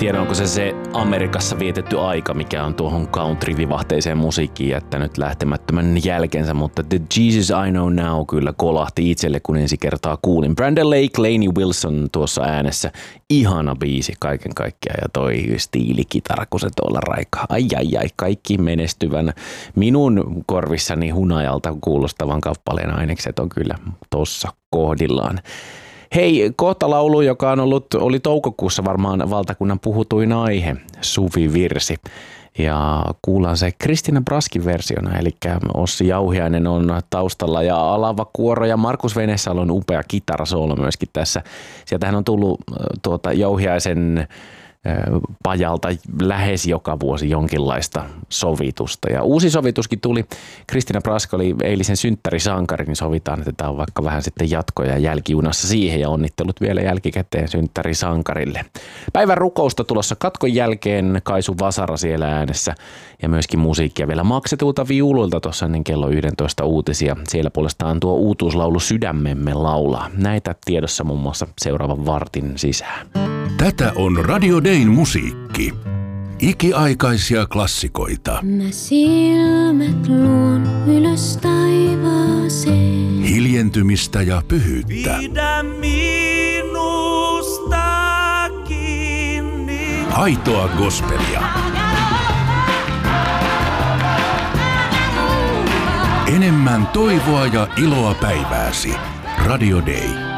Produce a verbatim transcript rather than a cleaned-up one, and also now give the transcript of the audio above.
tiedä, onko se se Amerikassa vietetty aika, mikä on tuohon country-vivahteiseen musiikkiin jättänyt lähtemättömän jälkensä, mutta The Jesus I Know Now kyllä kolahti itselle, kun ensi kertaa kuulin. Brandon Lake, Lainey Wilson tuossa äänessä. Ihana biisi kaiken kaikkiaan ja toi stiilikitara, kun se tuolla raikaa. Ai ai ai, kaikki menestyvän minun korvissani hunajalta kuulostavan kappaleen ainekset on kyllä tossa kohdillaan. Hei, kohta laulu, joka on ollut, oli toukokuussa varmaan valtakunnan puhutuin aihe, Suvivirsi. Ja kuullaan se Kristina Braskin versiona, eli Ossi Jauhiainen on taustalla ja alava kuoro ja Markus Venesalo on upea kitarasoolo myöskin tässä. Sieltähän on tullut tuota Jauhiaisen pajalta lähes joka vuosi jonkinlaista sovitusta. Ja uusi sovituskin tuli. Kristina Brask oli eilisen synttärisankari, niin sovitaan, että tämä on vaikka vähän sitten jatko- ja jälkijunassa siihen ja onnittelut vielä jälkikäteen synttärisankarille. Päivän rukousta tulossa katkon jälkeen, Kaisu Vasara siellä äänessä ja myöskin musiikkia vielä maksetulta viuluilta tuossa ennen kello yksitoista uutisia. Siellä puolestaan tuo uutuuslaulu Sydämemme laulaa. Näitä tiedossa muun muassa seuraavan vartin sisään. Tätä on Radio Dayn musiikki. Ikiaikaisia klassikoita. Mä silmät luon ylös taivaaseen. Hiljentymistä ja pyhyyttä. Pidä minusta kiinni. Aitoa gospelia. Enemmän toivoa ja iloa päivääsi. Radio Day.